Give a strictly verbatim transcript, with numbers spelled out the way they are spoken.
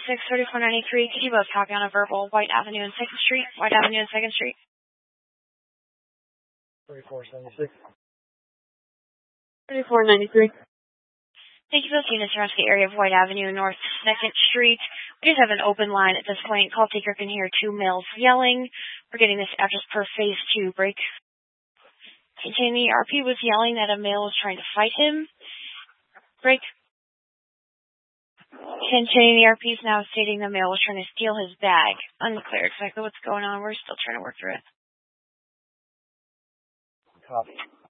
six thirty-four ninety-three. Could you both copy on a verbal? White Avenue and second Street. White Avenue and second Street. thirty-four seventy-six. thirty-four ninety-three. Thank you for the units around the area of White Avenue and North second Street. We just have an open line at this point. Call taker can hear two males yelling. We're getting this address per phase two break. Containing the R P was yelling that a male was trying to fight him. Break. Containing the R P is now stating the male was trying to steal his bag. Unclear exactly what's going on. We're still trying to work through it. Copy.